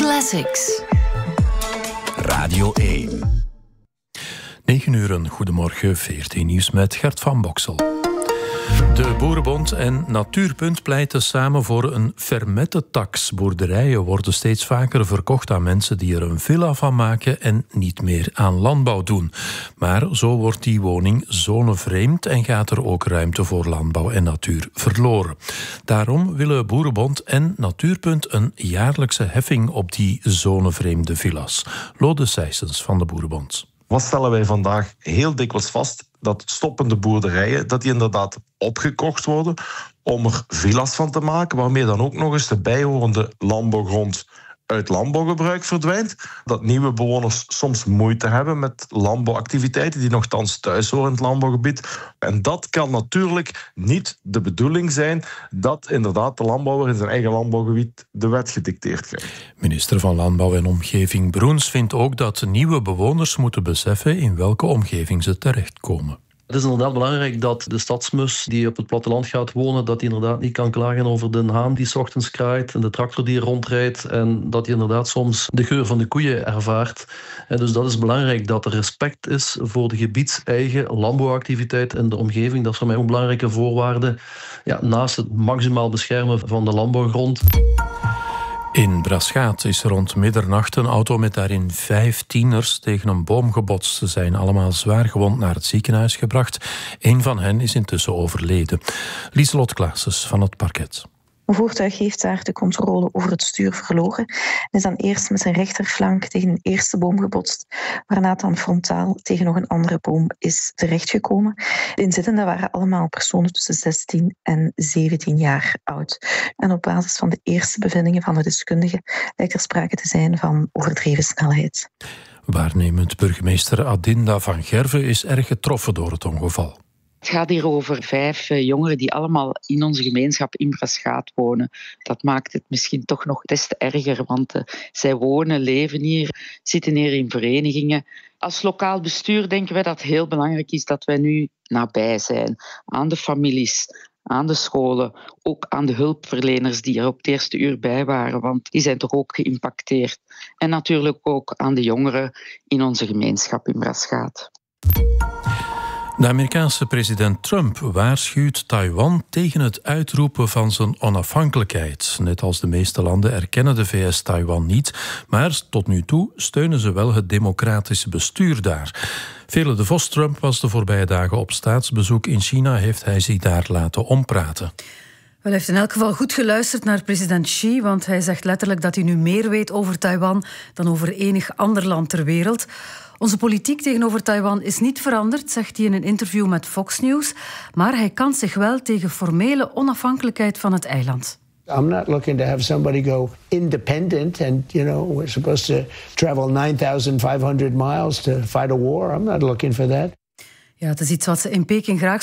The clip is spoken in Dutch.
Classics. Radio 1. 9 uur, goedemorgen, VRT Nieuws met Gert van Boksel. De Boerenbond en Natuurpunt pleiten samen voor een fermette-tax. Boerderijen worden steeds vaker verkocht aan mensen die er een villa van maken en niet meer aan landbouw doen. Maar zo wordt die woning zonevreemd en gaat er ook ruimte voor landbouw en natuur verloren. Daarom willen Boerenbond en Natuurpunt een jaarlijkse heffing op die zonevreemde villa's. Lode Sijsens van de Boerenbond. Wat stellen wij vandaag heel dikwijls vast? Dat stoppende boerderijen, dat die inderdaad opgekocht worden om er villa's van te maken, waarmee dan ook nog eens de bijhorende landbouwgrond uit landbouwgebruik verdwijnt. Dat nieuwe bewoners soms moeite hebben met landbouwactiviteiten die nogthans thuis horen in het landbouwgebied. En dat kan natuurlijk niet de bedoeling zijn dat inderdaad de landbouwer in zijn eigen landbouwgebied de wet gedicteerd krijgt. Minister van Landbouw en Omgeving Broens vindt ook dat nieuwe bewoners moeten beseffen in welke omgeving ze terechtkomen. Het is inderdaad belangrijk dat de stadsmus die op het platteland gaat wonen, dat hij inderdaad niet kan klagen over de haan die 's ochtends kraait en de tractor die rondrijdt en dat hij inderdaad soms de geur van de koeien ervaart. En dus dat is belangrijk, dat er respect is voor de gebiedseigen landbouwactiviteit en de omgeving. Dat is voor mij een belangrijke voorwaarde, naast het maximaal beschermen van de landbouwgrond. In Braschaat is rond middernacht een auto met daarin 5 tieners tegen een boom gebotst. Ze zijn allemaal zwaar gewond naar het ziekenhuis gebracht. Een van hen is intussen overleden. Lieselot Klaasens van het parket. Een voertuig heeft daar de controle over het stuur verloren en is dan eerst met zijn rechterflank tegen een eerste boom gebotst, waarna het dan frontaal tegen nog een andere boom is terechtgekomen. De inzittenden waren allemaal personen tussen 16 en 17 jaar oud. En op basis van de eerste bevindingen van de deskundigen lijkt er sprake te zijn van overdreven snelheid. Waarnemend burgemeester Adinda van Gerven is erg getroffen door het ongeval. Het gaat hier over 5 jongeren die allemaal in onze gemeenschap in Braschaat wonen. Dat maakt het misschien toch nog des te erger, want zij wonen, leven hier, zitten hier in verenigingen. Als lokaal bestuur denken wij dat het heel belangrijk is dat wij nu nabij zijn aan de families, aan de scholen, ook aan de hulpverleners die er op het eerste uur bij waren, want die zijn toch ook geïmpacteerd. En natuurlijk ook aan de jongeren in onze gemeenschap in Braschaat. De Amerikaanse president Trump waarschuwt Taiwan tegen het uitroepen van zijn onafhankelijkheid. Net als de meeste landen erkennen de VS Taiwan niet, maar tot nu toe steunen ze wel het democratische bestuur daar. Vele de Vos Trump was de voorbije dagen op staatsbezoek in China, heeft hij zich daar laten ompraten. Hij heeft in elk geval goed geluisterd naar president Xi, want hij zegt letterlijk dat hij nu meer weet over Taiwan dan over enig ander land ter wereld. Onze politiek tegenover Taiwan is niet veranderd, zegt hij in een interview met Fox News, maar hij kant zich wel tegen formele onafhankelijkheid van het eiland. I'm not looking to have somebody go independent and, we're supposed to travel 9,500 miles to fight a war. I'm not looking for that. Ja, het is iets wat ze in Peking graag